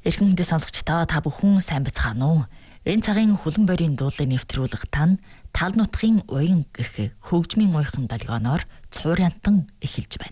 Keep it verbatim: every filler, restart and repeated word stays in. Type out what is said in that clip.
Эрхэм хүндэт сонсогчдоо та бүхэн сайн бацгаана уу? Энэ цагийн хүлэн борийн дуулыг нэвтрүүлэх тань тал нутгийн уян гэх хөгжмийн уяхан долгионоор цуурьянтан эхэлж байна.